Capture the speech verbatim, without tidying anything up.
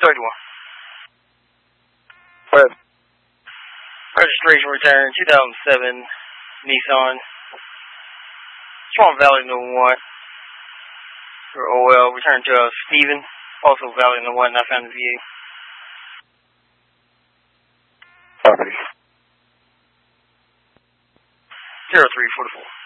thirty-one. Go ahead. Registration return, two thousand seven Nissan. Swan Valley number one. For O L, return to uh, Steven. Also Valley number one, not found in V A. Property. zero three forty-four.